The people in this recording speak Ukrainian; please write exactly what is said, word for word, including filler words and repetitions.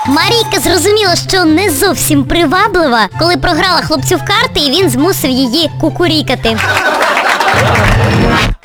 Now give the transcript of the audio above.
Марійка зрозуміла, що не зовсім приваблива, коли програла хлопцю в карти, і він змусив її кукурікати.